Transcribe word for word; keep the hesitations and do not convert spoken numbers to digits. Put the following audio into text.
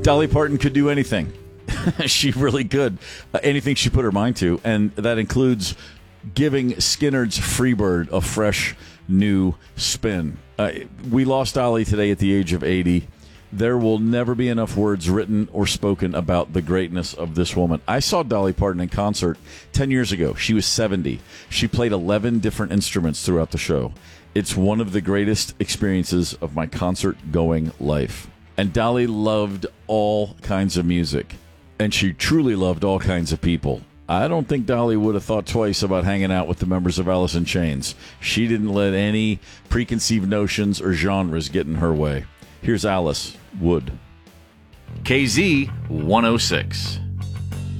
Dolly Parton could do anything. She really could. Uh, anything she put her mind to, and that includes giving Skinner's Freebird a fresh, new spin. Uh, we lost Dolly today at the age of eighty. There will never be enough words written or spoken about the greatness of this woman. I saw Dolly Parton in concert ten years ago. She was seventy. She played eleven different instruments throughout the show. It's one of the greatest experiences of my concert-going life. And Dolly loved all kinds of music. And she truly loved all kinds of people. I don't think Dolly would have thought twice about hanging out with the members of Alice in Chains. She didn't let any preconceived notions or genres get in her way. Here's Alice Wood. K Z one oh six.